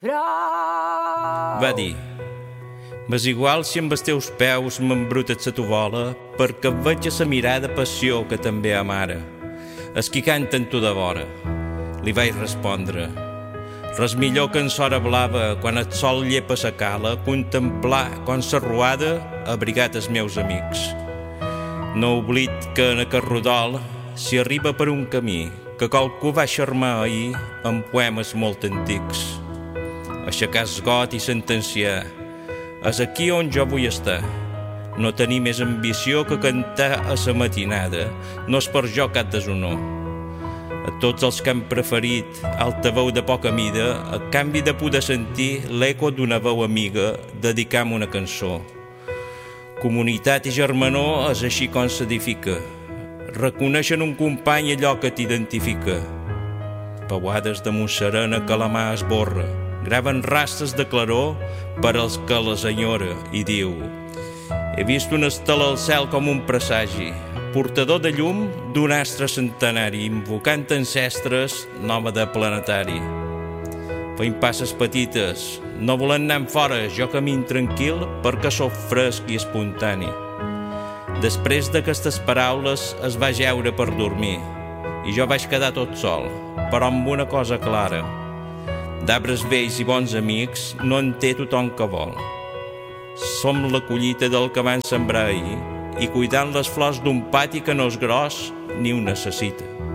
Va dir: «M'és igual si amb els teus peus m'embrutes la tovola, perquè veig a sa mirada passió que també amara. És qui canta en tu de vora». Li vaig respondre: «Res millor que en s'hora blava, quan el sol llepa sa cala, contemplar com sa ruada ha abrigat els meus amics. No oblid que en aquest rodol s'hi arriba per un camí que qualcú va xermar ahir amb poemes molt antics. Aixecar el got i sentenciar: és aquí on jo vull estar. No tenir més ambició que cantar a sa matinada. No és per jo cap deshonor. A tots els que han preferit altaveu de poca mida, a canvi de poder sentir l'eco d'una veu amiga, dedicam una cançó. Comunitat i germanor és així com s'edifica. Reconeix en un company allò que t'identifica. Pauades de Montserena que la mà esborra, graven rastres de claror per als que les enyora, i diu: he vist una estela al cel com un presagi, portador de llum d'un astre centenari, invocant ancestres, nòmada planetari. Feim passes petites, no volent anar fora, jo camin tranquil perquè sóc fresc i espontani. Després d'aquestes paraules es va jeure per dormir i jo vaig quedar tot sol, però amb una cosa clara: d'arbres vells i bons amics no en té tothom que vol. Som la collita del que van sembrar ahir i cuidant les flors d'un pati que no és gros ni ho necessita.